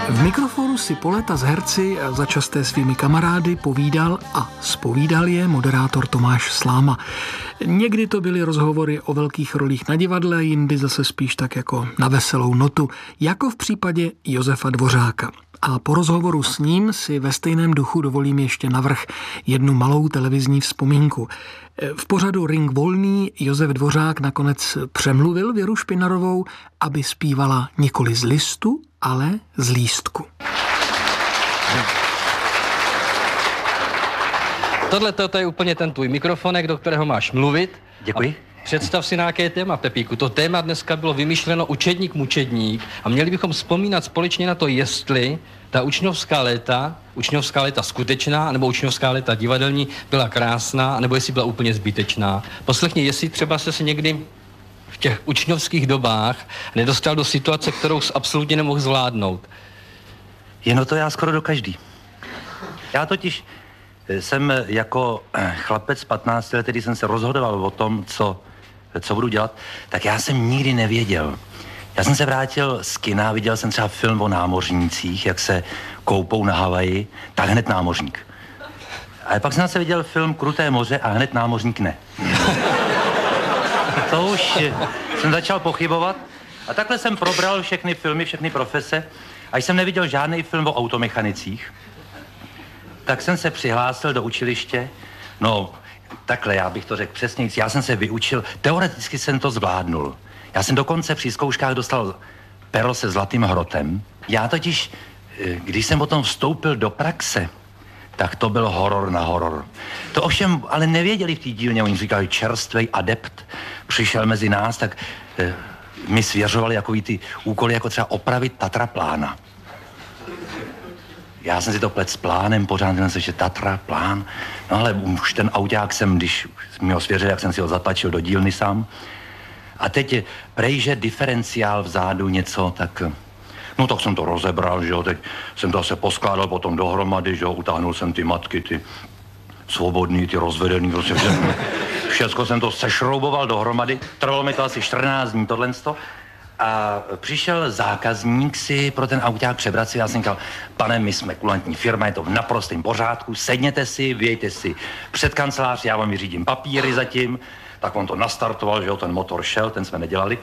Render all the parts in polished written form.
V mikrofonu si po léta s herci a začasté svými kamarády povídal a zpovídal je moderátor Tomáš Sláma. Někdy to byly rozhovory o velkých rolích na divadle, jindy zase spíš tak jako na veselou notu, jako v případě Josefa Dvořáka. A po rozhovoru s ním si ve stejném duchu dovolím ještě navrch jednu malou televizní vzpomínku. V pořadu Ring volný Josef Dvořák nakonec přemluvil Věru Špinarovou, aby zpívala nikoli z listu, ale z lístku. Tohle je úplně ten tvůj mikrofonek, do kterého máš mluvit. Děkuji. Představ si, na jaké téma, Pepíku. To téma dneska bylo vymyšleno učedník mučedník a měli bychom vzpomínat společně na to, jestli ta učňovská léta skutečná, nebo učňovská léta divadelní byla krásná, nebo jestli byla úplně zbytečná. Poslechni, jestli třeba se někdy v těch učňovských dobách nedostal do situace, kterou jsi absolutně nemohl zvládnout. Jen to já skoro do každý. Já totiž jsem jako chlapec 15 let, který jsem se rozhodoval o tom, co budu dělat, tak já jsem nikdy nevěděl. Já jsem se vrátil z kina, viděl jsem třeba film o námořnících, jak se koupou na Havaji, tak hned námořník. Ale pak jsem zase viděl film Kruté moře a hned námořník ne. To už jsem začal pochybovat a takhle jsem probral všechny filmy, všechny profese a jsem neviděl žádný film o automechanicích. Tak jsem se přihlásil do učiliště, no takhle, já bych to řekl přesněji, já jsem se vyučil, teoreticky jsem to zvládnul. Já jsem dokonce při zkouškách dostal pero se zlatým hrotem. Já totiž, když jsem potom vstoupil do praxe, tak to byl horor na horor. To ovšem ale nevěděli v té dílně, oni říkali čerstvej adept, přišel mezi nás, tak mi svěřovali jakový ty úkoly, jako třeba opravit Tatraplána. Já jsem si to plet s plánem, pořád jsem se, že Tatra, plán, no ale už ten auták jsem, když mi ho svěřil, jak jsem si ho zatlačil do dílny sám. A teď prejže diferenciál vzadu něco, tak... No tak jsem to rozebral, že jo, teď jsem to zase poskládal potom dohromady, že jo, utáhnul jsem ty matky, ty svobodný, ty rozvedený, prostě všechno jsem to sešrouboval dohromady, trvalo mi to asi 14 dní tohleto. A přišel zákazník si pro ten auták přebrat si, já jsem říkal, pane, my jsme kulantní firma, je to v naprostém pořádku, sedněte si, vyjďte si před kancelář, já vám vyřídím papíry zatím. Tak on to nastartoval, že jo, ten motor šel, ten jsme nedělali.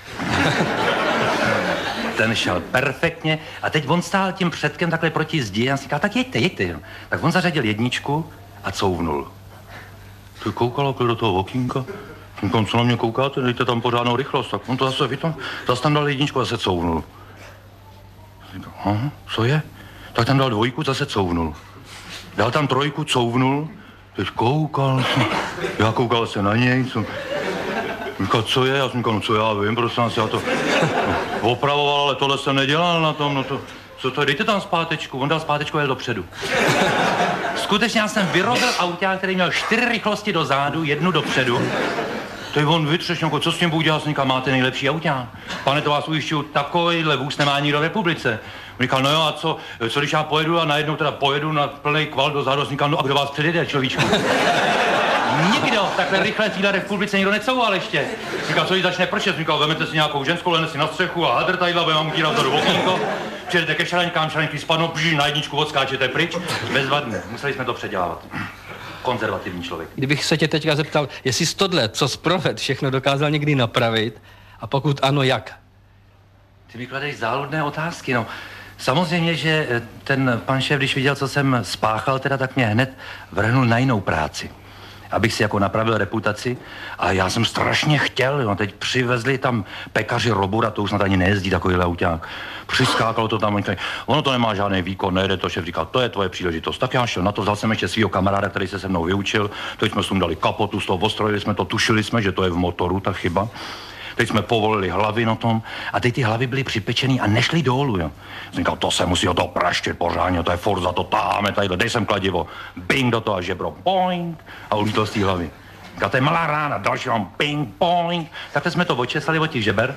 Ten šel perfektně a teď on stál tím předkem takhle proti zdi a já jsem říkal, tak jeďte. Tak on zařadil jedničku a couvnul. Ty koukal do toho okýnka, říkám, co na mě koukáte, dejte tam pořádnou rychlost, tak on to zase zase tam dal jedničku a zase couvnul. Říkám, aha, co je? Tak tam dal dvojku, zase couvnul. Dal tam trojku, couvnul. Teď koukal jsem, já koukal se na něj, říkal, co je? Já jsem říkal, no co já vím, prostě já to opravoval, ale tohle jsem nedělal na tom, no to, co to je, dejte tam zpátečku, on dal zpátečku a jel dopředu. Skutečně já jsem vyrobil auták, který měl 4 rychlosti dozadu, 1 dopředu. Teď on vytřešňou, co s tím budu dělat, říkal, máte nejlepší auták. Pane, to vás ujišťuju, takovýhle vůz nemá nikdo v republice. On říkal, no jo, a co když já pojedu a najednou teda pojedu na plný kval dozadu, a říkal, no a kdo vás předjede, človíčku? Nikdo, takhle rychle v téhle republice nikdo necouval ještě. Říkal, co jí začne pršet, říkal, vemete si nějakou ženskou, lehne si na střechu a hadr tadyhle, budeme vám utírat vzadu okýnko. Přijedete ke šaraňkám, šaraňky spadnou, bží, na jedničku odskáčete pryč, bezvadné, museli jsme to předělávat. Konzervativní člověk. Kdybych se tě teďka zeptal, jestli jsi tohle, co jsi provedl, všechno dokázal někdy napravit a pokud ano, jak? Ty mi kladeš záludné otázky, no. Samozřejmě, že ten pan šéf, když viděl, co jsem spáchal, teda, tak mě hned vrhnul na jinou práci. Abych si jako napravil reputaci a já jsem strašně chtěl, jo. Teď přivezli tam pekaři Robura, to už snad ani nejezdí takovýhle auták. Přiskákalo to tam, ono to nemá žádný výkon, nejde to, šéf říkal, to je tvoje příležitost. Tak já šel na to, vzal jsem ještě svýho kamaráda, který se mnou vyučil, teď jsme mu dali kapotu, z toho ostrojili jsme to, tušili jsme, že to je v motoru, ta chyba. Teď jsme povolili hlavy na tom a teď ty hlavy byly připečený a nešly dolů, jo. Jsem říkal, to se musí o to praštit pořádně, to je furt za to táháme tadyhle, dej sem kladivo, bing do toho a žebro, boing, a ulítl z té hlavy. Říkal, to je malá rána, další vám bing, boing, takhle jsme to očesali od těch žeber,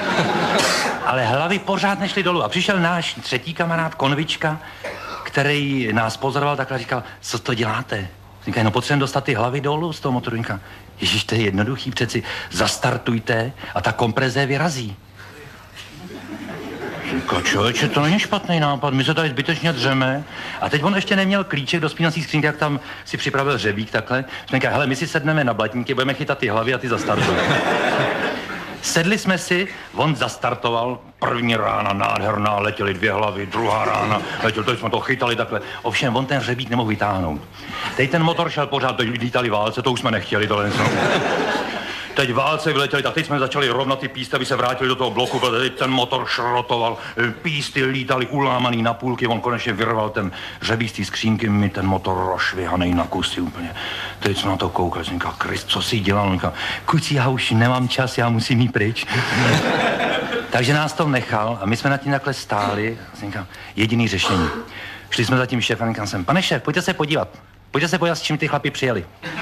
ale hlavy pořád nešly dolů a přišel náš třetí kamarád, Konvička, který nás pozoroval, takhle říkal, co to děláte? Říkají, no potřebujeme dostat ty hlavy dolů z toho motoru. Říká, ježiš, to je jednoduchý, přeci zastartujte a ta kompreze vyrazí. Člověče, to není špatný nápad, my se tady zbytečně dřeme. A teď on ještě neměl klíček do spínací skřínky, jak tam si připravil řebík takhle. Jsme říkali, hele, my si sedneme na blatníky, budeme chytat ty hlavy a ty zastartuj. Sedli jsme si, on zastartoval, první rána nádherná, letěly 2 hlavy, druhá rána, letěl, teď jsme to chytali takhle. Ovšem, on ten řebík nemohl vytáhnout. Teď ten motor šel pořád, teď lítali válce, to už jsme nechtěli, tohle něco. Teď válce vyletěli, tak teď jsme začali rovnat ty písty, aby se vrátili do toho bloku, protože teď ten motor šrotoval, písty lítaly ulámaný na půlky, on konečně vyrval ten řebík z té skřínky, mi ten motor rozšvihanej na kusy úplně. Teď jsme na to koukali, jsem říkal, Krist, co jsi dělal? On říkal, kuci, já už nemám čas, já musím jít pryč. Takže nás to nechal a my jsme nad tím takhle stáli, jsem říkal, jediný řešení. Šli jsme za tím šéfem a říkal jsem, pane šéf, pojďte se podívat, s čím ty chlapi přijeli.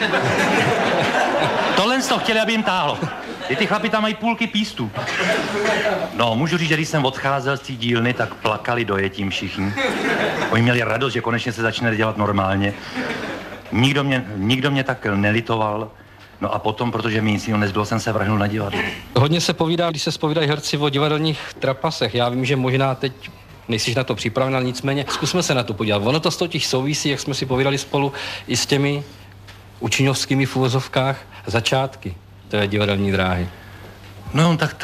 Tohle to chtěli, aby jim táhlo. I ty chlapi tam mají půlky pístů. No, můžu říct, že když jsem odcházel z té dílny, tak plakali dojetím všichni. Oni měli radost, že konečně se začne dělat normálně. Nikdo mě tak nelitoval. No a potom, protože mi nic jiného nezbylo, jsem se vrhnul na divadlo. Hodně se povídá, když se zpovídají herci o divadelních trapasech. Já vím, že možná teď nejsi na to připraven, ale nicméně zkusme se na to podívat. Ono to totiž souvisí, jak jsme si povídali spolu, i s těmi učňovskými v uvozovkách začátky té divadelní dráhy. No tak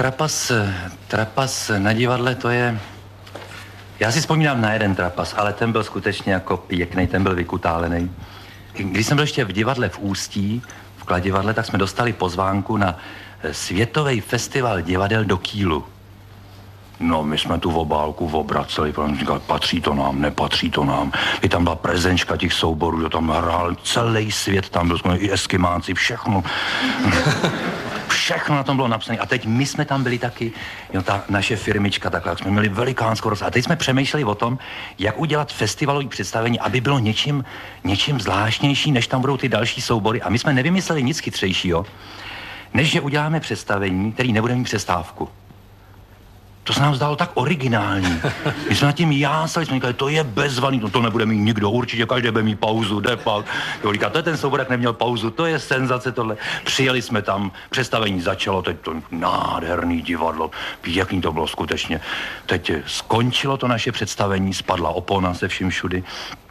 trapas na divadle, to je... Já si vzpomínám na jeden trapas, ale ten byl skutečně jako pěkný, ten byl vykutálený. Když jsem byl ještě v divadle v Ústí, v Kladivadle, tak jsme dostali pozvánku na Světový festival divadel do Kielu. No, my jsme tu obálku obraceli, říkali, patří to nám, nepatří to nám. I tam byla prezenčka těch souborů, že tam hrál celý svět, tam byl i Eskimáci, všechno. Všechno na tom bylo napsané. A teď my jsme tam byli taky, jo, ta naše firmička, takhle, jsme měli velikánskou rozsah. A teď jsme přemýšleli o tom, jak udělat festivalový představení, aby bylo něčím zvláštnější, než tam budou ty další soubory. A my jsme nevymysleli nic chytřejšího, než že uděláme představení, který nebude mít přestávku. To se nám zdálo tak originální. My jsme nad tím jásali, jsme říkali, to je bezvaný, to nebude mít nikdo, určitě každý bude mít pauzu, depak. Jo, říká, to je ten soubor, jak neměl pauzu, to je senzace tohle. Přijeli jsme tam, představení začalo, teď to nádherný divadlo, pěkný to bylo skutečně. Teď skončilo to naše představení, spadla opona se vším všudy.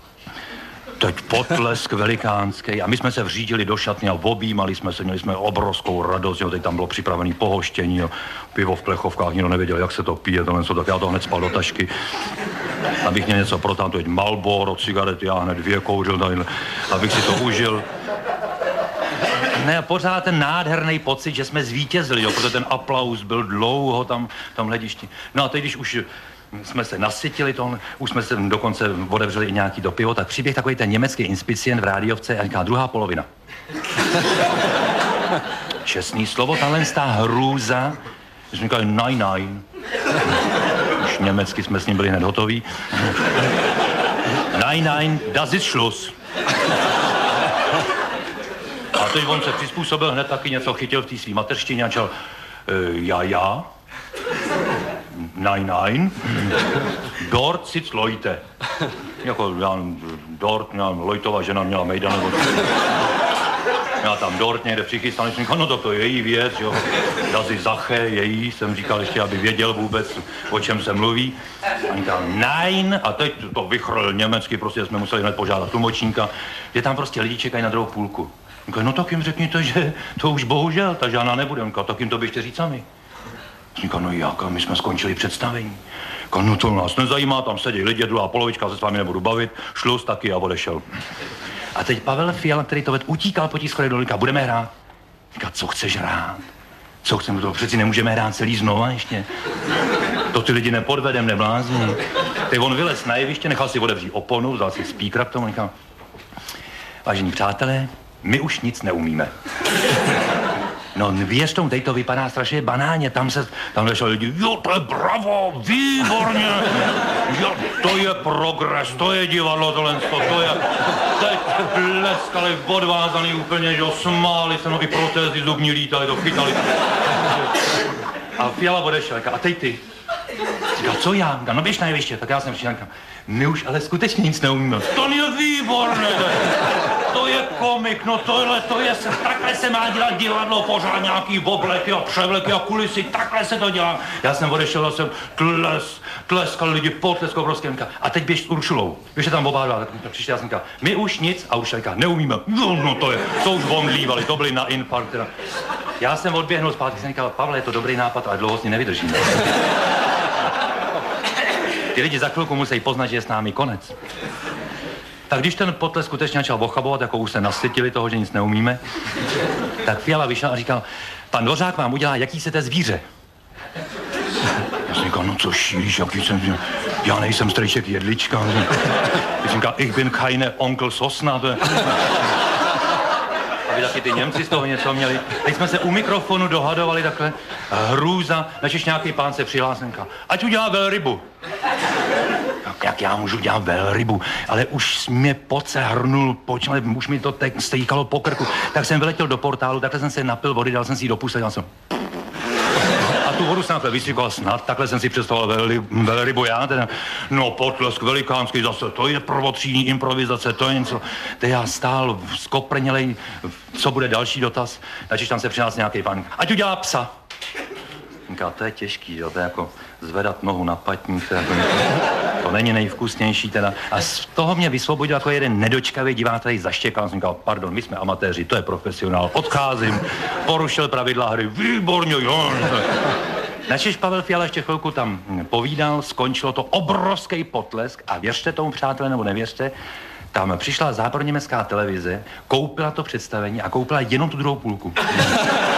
Teď potlesk velikánský a my jsme se vřídili do šatny a objímali jsme se, měli jsme obrovskou radost, jo, teď tam bylo připravené pohoštění, jo, pivo v plechovkách, nikdo nevěděl, jak se to pije, tak já to hned spal do tašky, abych měl něco pro tam, teď Marlboro, cigarety, já hned 2 kouřil, tady, abych si to užil. Ne, pořád ten nádherný pocit, že jsme zvítězili, jo, protože ten aplaus byl dlouho tam v tom hledišti. No a teď, když už jsme se nasytili, už jsme se dokonce otevřeli i nějaký do pivo, tak přiběh takový ten německý inspicient v rádiovce a říká, druhá polovina. Čestný slovo, tahle hrůza, že jsme říkali nein. Už německy jsme s ním byli hned hotoví. Nein, das ist Schluss. A teď on se přizpůsobil, hned taky něco chytil v té svý mateřštině a čel, já. Nein. Dort sitzt Leute. Jako dort, Lojtova žena měla mejdan, nebo měla tam dort někde přichystaný, jsem říkal, no to je její věc, jo. Das ist Sache, její, jsem říkal ještě, aby věděl vůbec, o čem se mluví. A říkal, nein, a teď to vychrl německy, prostě jsme museli hned požádat tlumočníka, že tam prostě lidi čekají na druhou půlku. Říkal, no tak jim řekněte, že to už bohužel, ta žádná nebude. Říkal, tak jim to běžte říct sami. Říkal, no jak, my jsme skončili představení. Říkal, no to nás nezajímá, tam sedí lidi, druhá polovička, se s vámi nebudu bavit, šluz taky a odešel. A teď Pavel Fiala, který to utíkal po těch schodech dolů, říká, budeme hrát. Říká, co chceš hrát? Co chceme, to přeci nemůžeme hrát celý znova ještě. To ty lidi nepodvedem, neblázní. Teď on vylez na jeviště, nechal si otevřít oponu, vzal si speaker k tomu, říkal, vážení přátelé, my už nic neumíme. No věř teď to vypadá strašně banálně, tam šel lidi, jo, to je bravo, výborně, jo, to je progres, to je divadlo, to je, teď pleskali odvázaný úplně, že jo, smáli se, no i protézy zubní lítali, to chytali. A Fiala odešel, a teď ty. Říkal, co já? Říkal, no běž na jeviště. Tak já jsem přišel, my už ale skutečně nic neumíme. To je výborné. To je komik, no tohle, takhle se má dělat divadlo, pořád nějaký obleky a převleky a kulisy, takhle se to dělá. Já jsem odešel, jsem tleskal lidi, potleskal obrovský. A teď běž s Uršulou, běž je tam oba dva. Tak přišel, já jsem říkal, my už nic, a už říká, neumíme. No to už omdlívali, to byli na infarkt. Já jsem odběhnul zpátky, jsem říkal, Pavle, je to dobrý nápad, ale dlouho s ním nevydržíme. Ty lidi za chvilku musí poznat, že je s námi konec. Tak když ten potlesk skutečně začal ochabovat, jako už se nasytili toho, že nic neumíme, tak Fiala vyšel a říkal, pan Dvořák vám udělá jaký se té zvíře. Já jsem říkal, no co šíříš, jaký jsem, já nejsem strejček Jedlička. Já jsem říkal, ich bin keine Onkel Sosna. Aby taky ty Němci z toho něco měli. Teď jsme se u mikrofonu dohadovali takhle, hrůza, načež nějaký pán se přihlásil, ať udělá velrybu. Jak já můžu dělat velrybu, ale už mě pot se hrnul, už mi to stejkalo po krku, tak jsem vyletěl do portálu, takhle jsem se napil vody, dal jsem si ji do pusy, dal jsem... A tu vodu jsem takhle vystříkoval snad, takhle jsem si představoval velrybu já, teda, no potlesk velikánský zase, to je prvotřídní improvizace, to je něco. Teď já stál skoprnělej, co bude další dotaz, takže tam se přihlásil nějaký pán, ať udělá psa. Říká, to je těžký, jo, to je jako zvedat nohu na patník, to není nejvkusnější teda. A z toho mě vysvobodil jako jeden nedočkavý divák, který zaštěkal. Jsem říkal, pardon, my jsme amatéři, to je profesionál, odcházím, porušil pravidla hry, výborně, jo. Načež Pavel Fiala ještě chvilku tam povídal, skončilo to obrovský potlesk a věřte tomu, přátelé, nebo nevěřte, tam přišla západoněmecká televize, koupila to představení a koupila jenom tu druhou půlku.